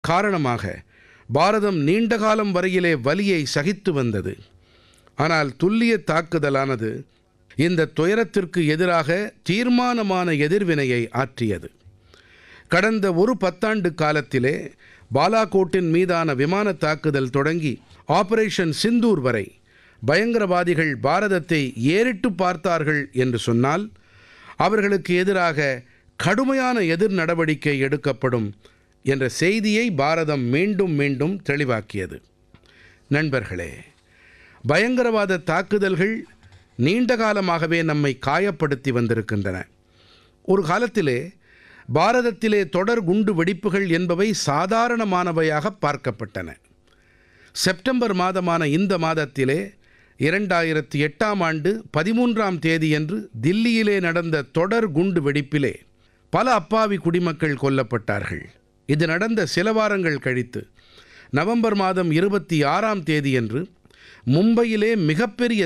காரணமாக பாரதம் நீண்ட காலம் வரையிலே வலியை சகித்து வந்தது. ஆனால் துல்லிய தாக்குதலானது இந்த துயரத்திற்கு எதிராக தீர்மானமான எதிர்வினையை ஆற்றியது. கடந்த ஒரு பத்தாண்டு காலத்திலே பாலாகோட்டின் மீதான விமான தாக்குதல் தொடங்கி ஆபரேஷன் சிந்தூர் வரை பயங்கரவாதிகள் பாரதத்தை ஏறிட்டு பார்த்தார்கள் என்று சொன்னால் அவர்களுக்கு எதிராக கடுமையான எதிர் நடவடிக்கை எடுக்கப்படும் என்ற செய்தியை பாரதம் மீண்டும் மீண்டும் தெளிவாக்கியது. நண்பர்களே, பயங்கரவாத தாக்குதல்கள் நீண்ட காலமாகவே நம்மை காயப்படுத்தி வந்திருக்கின்றன. ஒரு காலத்திலே பாரதத்திலே தொடர் குண்டு வெடிப்புகள் என்பவை சாதாரணமானவையாக பார்க்கப்பட்டன. செப்டம்பர் மாதமான இந்த மாதத்திலே 2008ஆம் ஆண்டு 13ஆம் தேதியன்று தில்லியிலே நடந்த தொடர் குண்டு வெடிப்பிலே பல அப்பாவி குடிமக்கள் கொல்லப்பட்டார்கள். இது நடந்த சில வாரங்கள் கழித்து நவம்பர் மாதம் 26ஆம் தேதியன்று மும்பையிலே மிகப்பெரிய